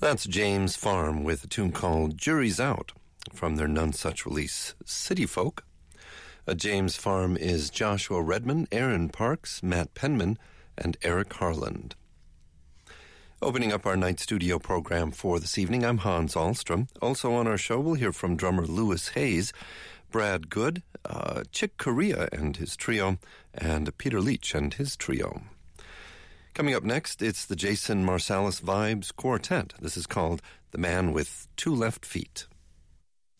That's James Farm with a tune called Jury's Out from their None Such release, City Folk. James Farm is Joshua Redman, Aaron Parks, Matt Penman, and Eric Harland. Opening up our night studio program for this evening, I'm Hans Ahlstrom. Also on our show, we'll hear from drummer Lewis Hayes, Brad Good, Chick Corea and his trio, and Peter Leach and his trio. Coming up next, it's the Jason Marsalis Vibes Quartet. This is called The Man with Two Left Feet.